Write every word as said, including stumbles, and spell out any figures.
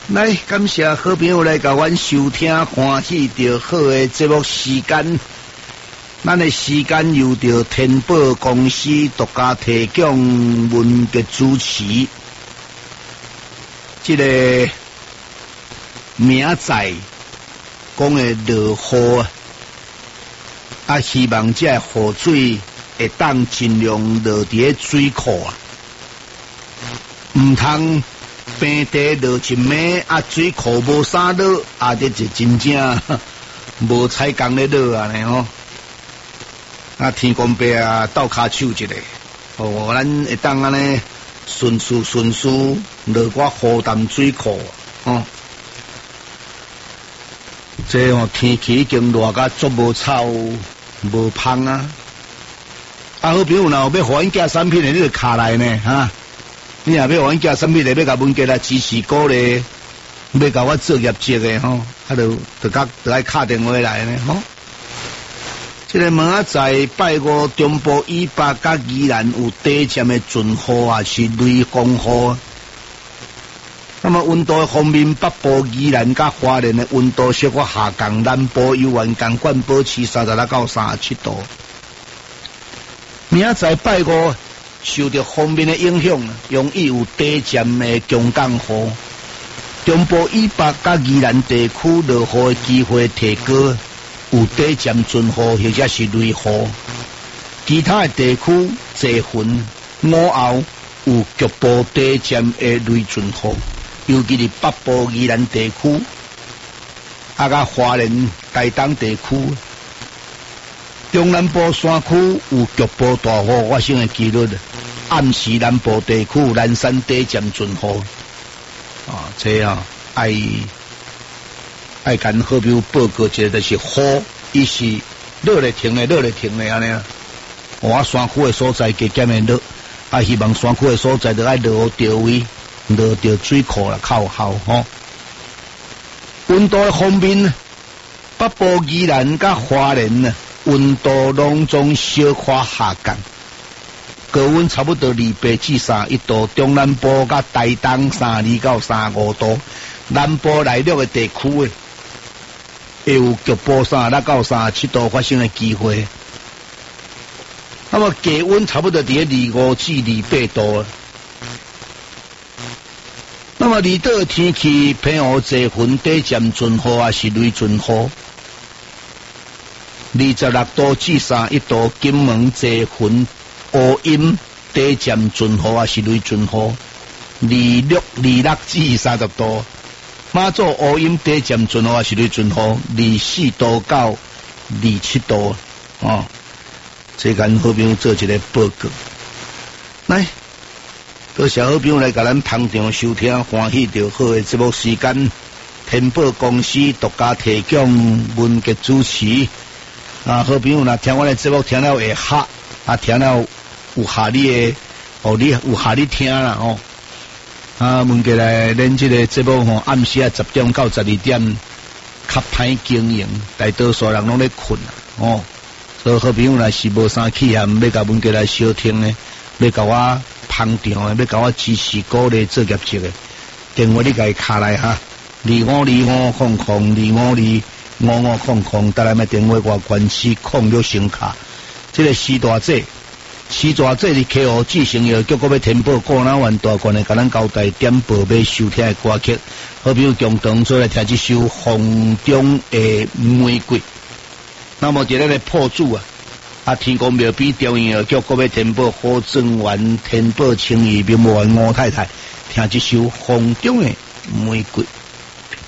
来，感谢好朋友来甲阮收听，欢喜着好的节目时间。咱的时间由着天宝公司独家提供，文杰主持。这个明仔讲的落雨啊，希望这雨水会当尽量落伫个水库啊，唔通。平地落一暝啊，水库无啥落，啊，这就真正无采工咧落啊呢吼。啊，天公伯啊，倒骹手一个，哦，咱会当安尼顺势顺势落寡雨淡水库哦。这哦天气已经热甲足无草无芳啊。啊，好朋友若有要互阮寄产品的，你就卡来呢哈。你若要互阮寄产品的，要甲文杰来支持鼓励，要甲我做业绩的吼，啊，就就甲就爱敲电话来呢吼。这个明仔载拜五中部以北甲宜兰有短暂的阵雨啊，是雷锋雨。那么温度方面，北部宜兰甲花莲的温度小可下降，南部有沿港管保持三十六到三十七度。明仔载拜五。受到方面的影响，容易有短暂的强降雨。中部以北甲宜兰地区落雨的机会提高，有短暂阵雨或者是雷雨。其他的地区侪云午后有局部短暂的雷阵雨，尤其是北部宜兰地区，啊甲花莲台东地区。中南部山区有局部大雨发生的几率，暗时南部地区南山短暂阵雨，啊，这啊爱爱跟好朋友报告一下，就是雨，伊是落来停的，落来停的安尼啊。我山区的所在加减的落，啊，希望山区的所在都爱落到位，落到水库啦，靠好吼。温度的方面，北部宜兰甲花莲呢。温度拢总小可下降，高温差不多二八至三一度，中南部甲台东三二到三五度，南部内陆的地区诶，会有局部三六到三七度发生的机会。那么低温差不多伫二五至二八度。那么离岛的天气偏雨侪云短暂阵雨啊，是雷阵雨。二十六度至三一度，金门侪云乌阴短暂阵雨啊，是雷阵雨。二六二六至三十度，马祖乌阴短暂阵雨啊，是雷阵雨。二四度到二七度哦，这间好朋友做一个报告。来，多谢好朋友来甲咱捧场收听，欢喜着好的节目时间。天宝公司独家提供，文杰主持。啊，好朋友若听我的节目听了会合，啊，听了有下你的，哦，你有下你听啦哦。啊，问过来，恁这个节目吼，暗时啊十点到十二点，较歹经营，大多数人拢咧困啊，哦。所以好朋友若是无啥气涵，要甲问过来收听呢，要甲我捧场的，要甲我支持鼓励做业绩的，电话你家卡来哈，二五二五空空二五二。五五空空，带来咪电话我关系控约声卡。这个四大姐，四大姐的客户自成药，叫我要填报过南湾大官的，甲咱交代点报要收听的歌曲。好比如共同做来听这首《风中的玫瑰》。那么伫咧个破主啊，啊天公庙比调音叫我要填报何正元、填报青衣、苗木元吴太太，听这首《风中的玫瑰》。